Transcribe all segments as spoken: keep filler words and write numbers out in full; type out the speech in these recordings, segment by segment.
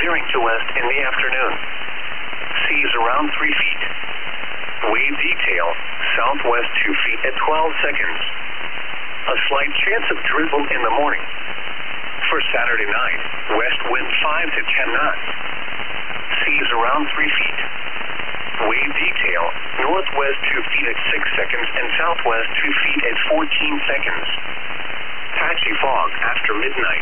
veering to west in the afternoon. Seas around three feet. Wave detail, southwest two feet at twelve seconds. A slight chance of drizzle in the morning. For Saturday night, west wind five to ten knots. Seas around three feet. Wave detail, northwest two feet at six seconds and southwest two feet at fourteen seconds. Patchy fog after midnight.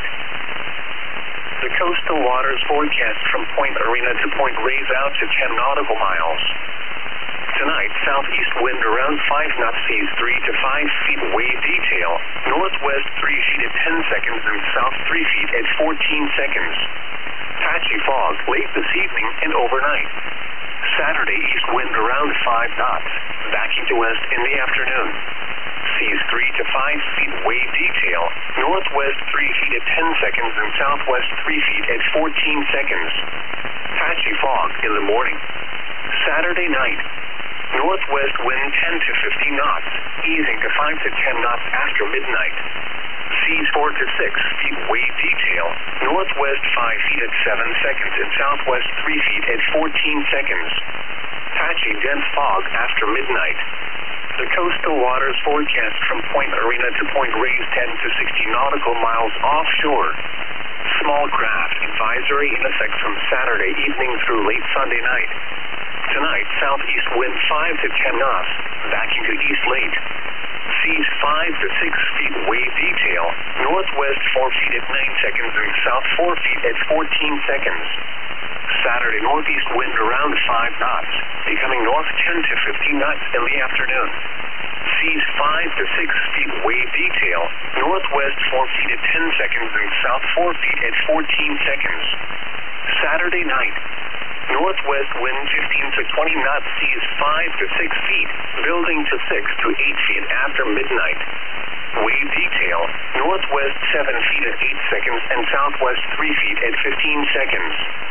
The coastal waters forecast from Point Arena to Point Reyes out to ten nautical miles. Tonight, southeast wind around five knots, seas three to five feet, wave detail, northwest three feet at ten seconds and south three feet at fourteen seconds. Patchy fog late this evening and overnight. Saturday, east wind around five knots, backing to west in the afternoon. Seas three to five feet, wave detail, northwest three feet at ten seconds and southwest three feet at fourteen seconds. Patchy fog in the morning. Saturday night, northwest wind ten to fifteen knots, easing to five to ten knots after midnight. Seas four to six feet, wave detail, northwest five feet at seven seconds and southwest three feet at fourteen seconds. Patchy dense fog after midnight. The coastal waters forecast from Point Arena to Point Reyes ten to sixty nautical miles offshore. Small craft advisory in effect from Saturday evening through late Sunday night. Tonight, southeast wind five to ten knots, backing to east late. Seas five to six feet, wave detail, northwest four feet at nine seconds and south four feet at fourteen seconds. Saturday, northeast wind around five knots, becoming north ten to fifteen knots in the afternoon. Seas five to six feet, wave detail, northwest four feet at ten seconds and south four feet at fourteen seconds. Saturday night, northwest wind fifteen to twenty knots, seas five to six feet, building to six to eight feet after midnight. Wave detail, northwest seven feet at eight seconds and southwest three feet at fifteen seconds.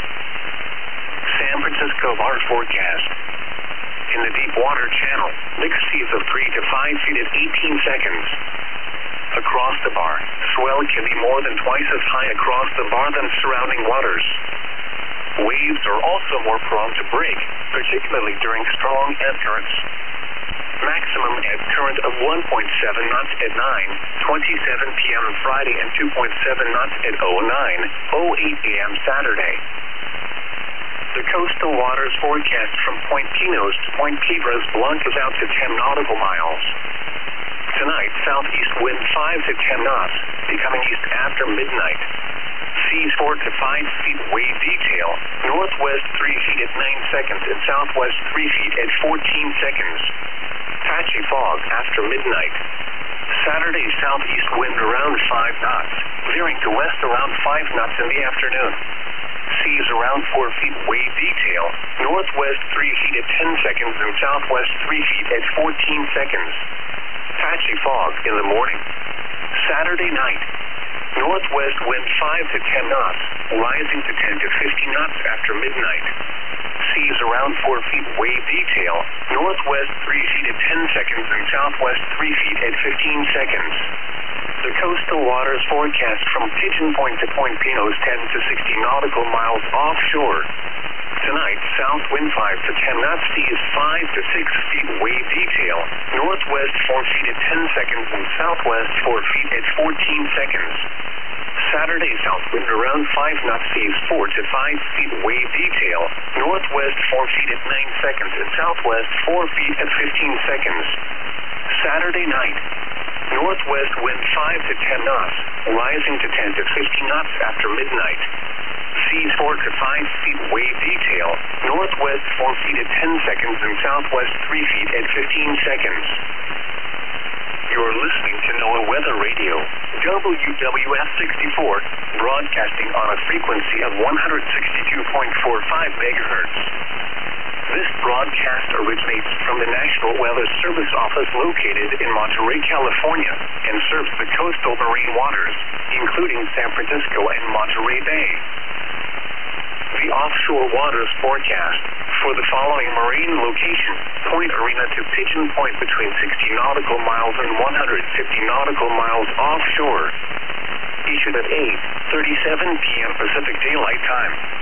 San Francisco bar forecast. In the deep water channel, mixed seas of three to five feet at eighteen seconds. Across the bar, swell can be more than twice as high across the bar than surrounding waters. Waves are also more prone to break, particularly during strong ebb currents. Maximum ebb current of one point seven knots at nine twenty-seven p m Friday and two point seven knots at oh nine oh eight a m Saturday. The coastal waters forecast from Point Pinos to Point Piedras Blancas out to ten nautical miles. Tonight, southeast wind five to ten knots, becoming east after midnight. Seas four to five feet, wave detail, northwest three feet at nine seconds and southwest three feet at fourteen seconds. Patchy fog after midnight. Saturday, southeast wind around five knots, veering to west around five knots in the afternoon. Seas around four feet, wave detail, northwest three feet at ten seconds and southwest three feet at fourteen seconds. Patchy fog in the morning. Saturday night, northwest wind five to ten knots, rising to ten to fifteen knots after midnight. Seas around four feet, wave detail, northwest three feet at ten seconds and southwest three feet at fifteen seconds. The coastal waters forecast from Pigeon Point to Point Pinos ten to sixty nautical miles offshore. Tonight, south wind five to ten knots, seas five to six feet, wave detail, northwest four feet at ten seconds and southwest four feet at fourteen seconds. Saturday, south wind around five knots, seas four to five feet, wave detail, northwest four feet at nine seconds and southwest four feet at fifteen seconds. Saturday night, northwest wind five to ten knots, rising to ten to fifteen knots after midnight. Seas four to five feet, wave detail, northwest four feet at ten seconds and southwest three feet at fifteen seconds. You're listening to NOAA Weather Radio, W W F sixty-four, broadcasting on a frequency of one hundred sixty-two point four five megahertz. This broadcast originates from the National Weather Service office located in Monterey, California, and serves the coastal marine waters, including San Francisco and Monterey Bay. The offshore waters forecast for the following marine location: Point Arena to Pigeon Point between sixty nautical miles and one hundred fifty nautical miles offshore. Issued at eight thirty-seven p m Pacific Daylight Time.